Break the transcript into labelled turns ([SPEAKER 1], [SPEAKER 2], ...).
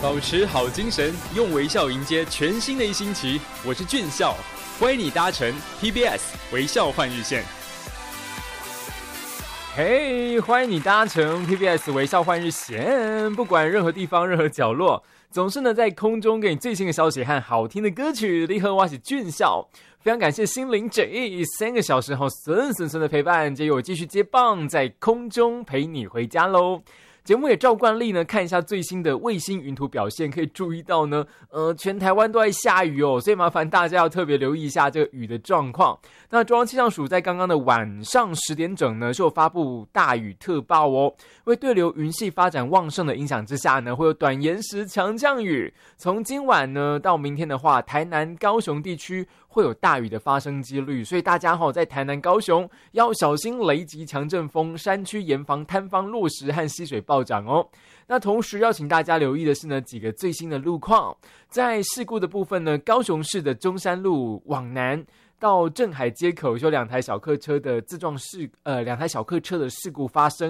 [SPEAKER 1] 保持好精神，用微笑迎接全新的一星期。我是俊孝，欢迎你搭乘 TBS 微笑换日线。
[SPEAKER 2] 嘿，欢迎你搭乘 TBS 微笑换日线，不管任何地方、任何角落，总是呢在空中给你最新的消息和好听的歌曲。你好，我是俊孝，非常感谢心灵者3个小时后顺的陪伴，接由我继续接棒，在空中陪你回家喽。节目也照惯例呢，看一下最新的卫星云图表现，可以注意到呢，全台湾都在下雨哦，所以麻烦大家要特别留意一下这个雨的状况。那中央气象署在刚刚的晚上10点整呢，是有发布大雨特报哦。因为对流云系发展旺盛的影响之下呢，会有短延时强降雨。从今晚呢到明天的话，台南、高雄地区会有大雨的发生几率，所以大家在台南、高雄要小心雷击、强阵风，山区严防坍方落石和溪水暴涨哦。那同时要请大家留意的是呢，几个最新的路况。在事故的部分呢，高雄市的中山路往南到镇海街口有2台小客车的2台小客车的事故发生。